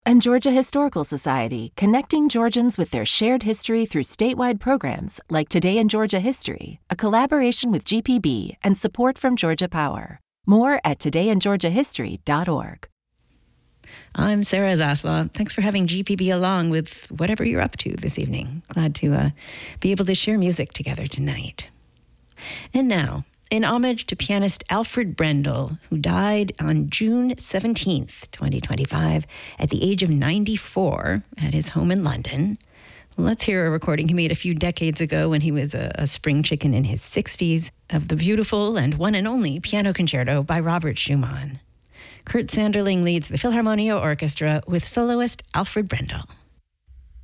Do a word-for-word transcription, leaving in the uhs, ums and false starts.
And Georgia Historical Society, connecting Georgians with their shared history through statewide programs like Today in Georgia History, a collaboration with G P B and support from Georgia Power. More at today in georgia history dot org. I'm Sarah Zaslaw. Thanks for having G P B along with whatever you're up to this evening. Glad to uh, be able to share music together tonight. And now, in homage to pianist Alfred Brendel, who died on June seventeenth, twenty twenty-five, at the age of ninety-four at his home in London. Let's hear a recording he made a few decades ago when he was a, a spring chicken in his sixties of the beautiful and one and only Piano Concerto by Robert Schumann. Kurt Sanderling leads the Philharmonia Orchestra with soloist Alfred Brendel.